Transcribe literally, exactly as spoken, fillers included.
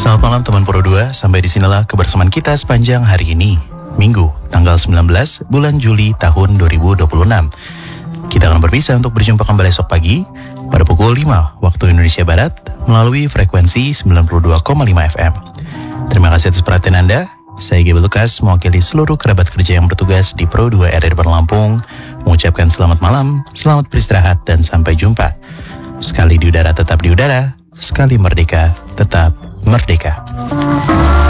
Selamat malam teman Pro dua, sampai di sinilah kebersamaan kita sepanjang hari ini, Minggu, tanggal sembilan belas bulan Juli tahun dua ribu dua puluh enam. Kita akan berpisah untuk berjumpa kembali esok pagi pada pukul lima waktu Indonesia Barat melalui frekuensi sembilan puluh dua koma lima F M. Terima kasih atas perhatian Anda. Saya Gabriel Lukas mewakili seluruh kerabat kerja yang bertugas di Pro dua R R Lampung mengucapkan selamat malam, selamat beristirahat, dan sampai jumpa. Sekali di udara tetap di udara, sekali merdeka tetap merdeka.